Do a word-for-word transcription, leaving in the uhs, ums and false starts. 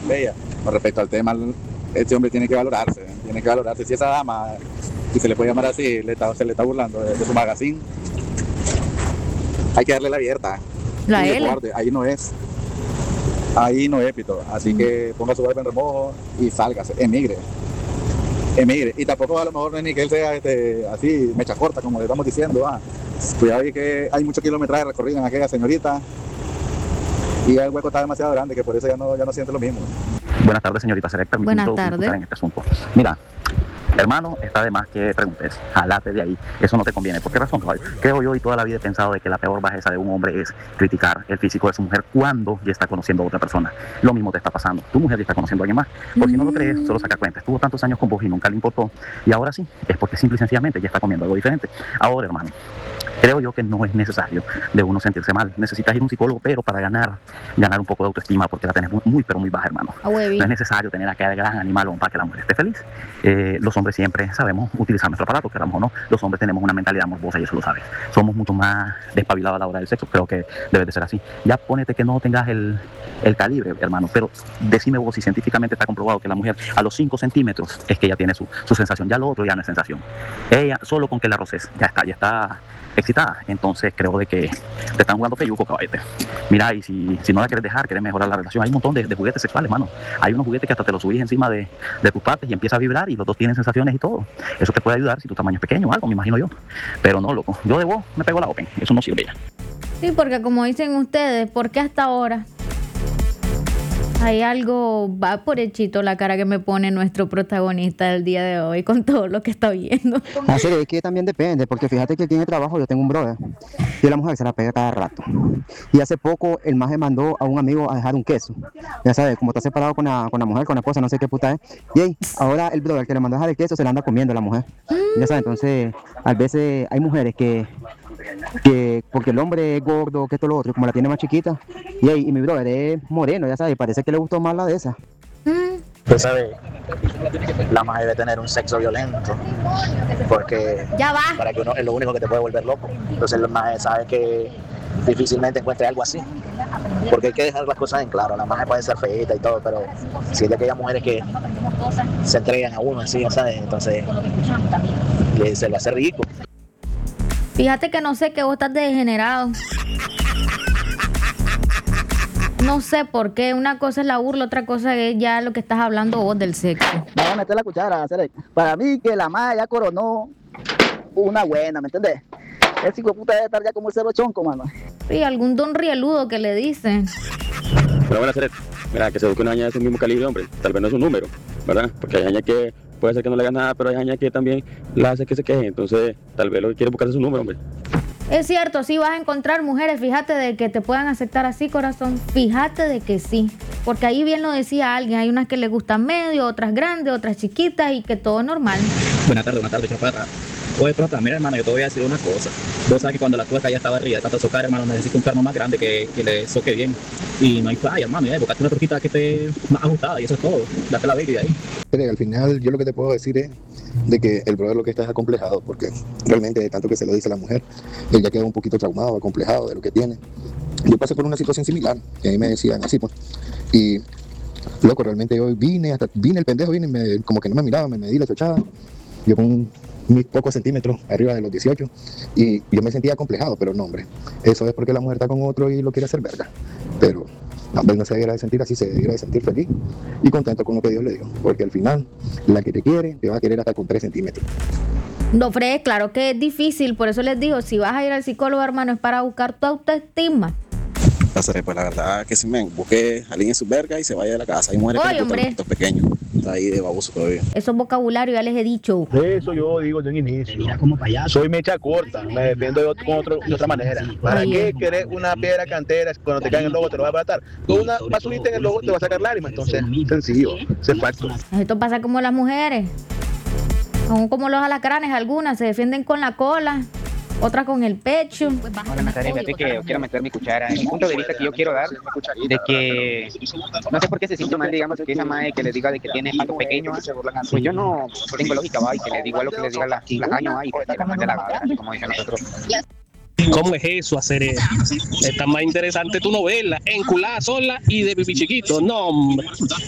bella. Con respecto al tema, este hombre tiene que valorarse, tiene que valorarse. Si esa dama, si se le puede llamar así, le está, se le está burlando de, de su magazine, hay que darle la abierta. La Y L. guarde, ahí no es. Ahí no es, Pito. Así que ponga su golpe en remojo y sálgase, emigre. Emigre. Y tampoco a lo mejor no es ni que él sea este, así, mecha corta, como le estamos diciendo. Ah. Cuidado ahí que hay muchos kilometrajes recorridos en aquella señorita. Y el hueco está demasiado grande, que por eso ya no, ya no siente lo mismo. Buenas tardes, señorita. Seré permitido Buenas tardes. en este asunto. Mira, hermano, está de más que preguntes. Jalate de ahí. Eso no te conviene. ¿Por qué razón, caballo? Creo yo y toda la vida he pensado de que la peor bajeza de un hombre es criticar el físico de su mujer cuando ya está conociendo a otra persona. Lo mismo te está pasando. Tu mujer ya está conociendo a alguien más. Por si no lo crees, solo saca cuenta. Estuvo tantos años con vos y nunca le importó. Y ahora sí, es porque simple y sencillamente ya está comiendo algo diferente. Ahora, hermano, creo yo que no es necesario de uno sentirse mal. Necesitas ir a un psicólogo, pero para ganar, ganar un poco de autoestima, porque la tenés muy, muy pero muy baja, hermano. A huevín. No es necesario tener aquel gran animal para que la mujer esté feliz. Eh, los hombres siempre sabemos utilizar nuestro aparato, queramos o no. Los hombres tenemos una mentalidad morbosa y eso lo sabes. Somos mucho más despabilados a la hora del sexo, creo que debe de ser así. Ya ponete que no tengas el, el calibre, hermano, pero decime vos si científicamente está comprobado que la mujer a los cinco centímetros es que ya tiene su, su sensación. Ya lo otro ya no es sensación. Ella, solo con que la roces, ya está, ya está excitada. Entonces creo de que te están jugando feyuco, caballete. Mira, y si, si no la quieres dejar, quieres mejorar la relación, hay un montón de, de juguetes sexuales, mano. Hay unos juguetes que hasta te los subís encima de, de tus partes y empieza a vibrar y los dos tienen sensaciones y todo. Eso te puede ayudar si tu tamaño es pequeño o algo, me imagino yo. Pero no, loco, yo de vos me pego la open, eso no sirve ya. Sí, porque como dicen ustedes, ¿por qué hasta ahora? Hay algo, va por hechito la cara que me pone nuestro protagonista del día de hoy con todo lo que está viendo. Así es que también depende, porque fíjate que aquí en el trabajo yo tengo un brother y la mujer se la pega cada rato. Y hace poco el maje mandó a un amigo a dejar un queso. Ya sabes, como está separado con la, con la mujer, con la esposa, no sé qué puta es. Y hey, ahora el brother que le mandó a dejar el queso se la anda comiendo a la mujer. Ya sabes, entonces a veces hay mujeres que... que porque el hombre es gordo, que esto lo otro, como la tiene más chiquita, y, y mi brother es moreno, ya sabes, parece que le gustó más la de esa. Pues sabe, la mujer debe tener un sexo violento, porque Ya va. para que uno es lo único que te puede volver loco. Entonces la mujer sabe que difícilmente encuentre algo así, porque hay que dejar las cosas en claro. La mujer puede ser feita y todo, pero si es de aquellas mujeres que se entregan a uno así, ¿sabes? Entonces le- se le hace rico. Fíjate que no sé que vos estás degenerado. No sé por qué. Una cosa es la burla, otra cosa es ya lo que estás hablando vos del sexo. Vamos a meter la cuchara, hacer para mí que la madre ya coronó una buena, ¿me entendés? Ese hijo de puta debe estar ya como el cero chonco, mano. Y algún don rieludo que le dicen. Pero bueno, hacer, mira, que se busque una haña de ese mismo calibre, hombre, tal vez no es un número, ¿verdad? Porque hay haña que puede ser que no le haga nada, pero hay haña que también la hace que se queje, entonces tal vez lo que quiere buscar es un número, hombre. Es cierto, sí vas a encontrar mujeres, fíjate de que te puedan aceptar así, corazón. Fíjate de que sí. Porque ahí bien lo decía alguien, hay unas que les gustan medio, otras grandes, otras chiquitas y que todo es normal. Buenas tardes, buenas tardes, chapata. Oye, prota, mira, hermano, yo te voy a decir una cosa. Vos sabes que cuando la tuerca ya estaba arriba de tanto socar, hermano, necesito un perno más grande que, que le soque bien. Y no hay falla, hermano, ya, buscate una truquita que esté más ajustada y eso es todo. Date la baby de ahí. Pero al final yo lo que te puedo decir es de que el brother lo que está es acomplejado, porque realmente de tanto que se lo dice la mujer, él ya queda un poquito traumado, acomplejado de lo que tiene. Yo pasé por una situación similar, que a mí me decían así, pues, y loco, realmente yo vine, hasta vine el pendejo, vine, y me, como que no me miraba, me medí la chochada, yo con mis pocos centímetros arriba de los dieciocho, y yo me sentía acomplejado, pero no, hombre, eso es porque la mujer está con otro y lo quiere hacer verga, pero no, no se debiera de sentir así, se debiera de sentir feliz y contento con lo que Dios le dio, porque al final la que te quiere te va a querer hasta con tres centímetros. No, Fred, claro que es difícil, por eso les digo, si vas a ir al psicólogo, hermano, es para buscar tu autoestima. Entonces, pues la verdad que si me busque alguien en su verga y se vaya de la casa. Hay mujeres Oye, que les gustan hombre. los pitos pequeños, está ahí de baboso todavía. Eso es vocabulario, ya les he dicho. Eso yo digo de un inicio. Mira como payaso. Soy mecha corta, me defiendo de, otro- con otro- de otra manera. ¿Para Oye. qué querer una piedra cantera cuando te cae en el lobo te lo va a abatar? Con una basurita en el lobo te va a sacar lágrimas, entonces sencillo, se falso. Esto pasa como las mujeres. Son como los alacranes, algunas se defienden con la cola, otras con el pecho. Hola Natalia, fíjate que yo quiero meter mi cuchara. El punto de vista que yo quiero dar, de que no sé por qué se siente mal, digamos, que esa madre que le diga de que tiene pato pequeño, pues yo no tengo lógica, va, y que le diga lo que le diga la, la caña, va, y pues que la mande la gana, como dicen nosotros. ¿Cómo es eso, hacer eso? Está más interesante tu novela, enculada sola y de pipi chiquito. No, hombre.